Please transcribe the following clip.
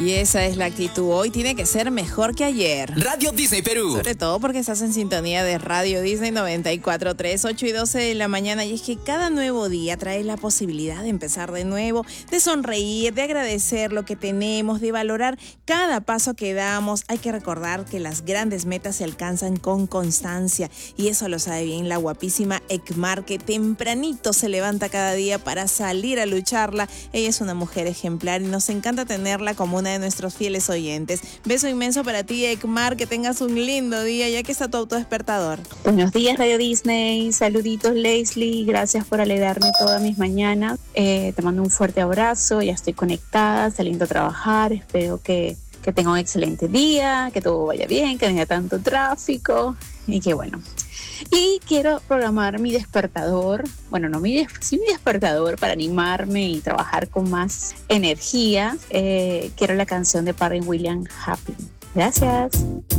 Y esa es la actitud. Hoy tiene que ser mejor que ayer. Radio Disney Perú. Sobre todo porque estás en sintonía de Radio Disney 94.3, 8 y 12 de la mañana. Y es que cada nuevo día trae la posibilidad de empezar de nuevo, de sonreír, de agradecer lo que tenemos, de valorar cada paso que damos. Hay que recordar que las grandes metas se alcanzan con constancia. Y eso lo sabe bien la guapísima Ekmar, que tempranito se levanta cada día para salir a lucharla. Ella es una mujer ejemplar y nos encanta tenerla como una de nuestros fieles oyentes. Beso inmenso para ti, Ekmar, que tengas un lindo día, ya que está tu autodespertador. Buenos días, Radio Disney. Saluditos, Leslie. Gracias por alegrarme todas mis mañanas. Te mando un fuerte abrazo. Ya estoy conectada, saliendo a trabajar. Espero que tenga un excelente día, que todo vaya bien, que no haya tanto tráfico y que bueno. Y quiero programar mi despertador, bueno, no mi despertador para animarme y trabajar con más energía. Quiero la canción de Pharrell Williams, Happy. Gracias.